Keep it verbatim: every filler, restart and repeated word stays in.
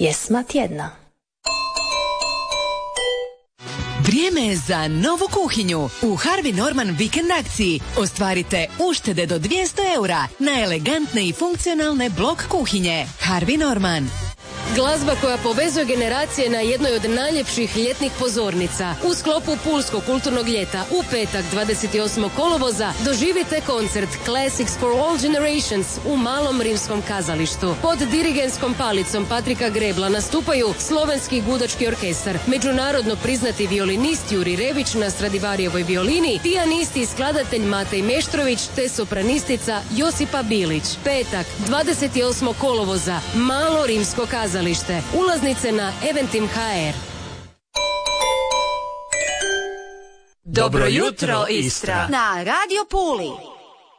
Pjesma tjedna. Vrijeme je za novu kuhinju. U Harvey Norman vikend akciji ostvarite uštede do dvjesto eura na elegantne i funkcionalne blok kuhinje. Harvey Norman. Glazba koja povezuje generacije na jednoj od najljepših ljetnih pozornica. U sklopu Pulskog kulturnog ljeta u petak dvadeset osmog kolovoza doživite koncert Classics for All Generations u Malom rimskom kazalištu. Pod dirigentskom palicom Patrika Grebla nastupaju Slovenski gudački orkestar, međunarodno priznati violinist Juri Rević na Stradivarijevoj violini, pijanist i skladatelj Matej Meštrović te sopranistica Josipa Bilić. Petak dvadeset osmog kolovoza Malo rimsko kazalište. Ulaznice na Eventim ha er. Dobro jutro, Istra! Na Radio Puli.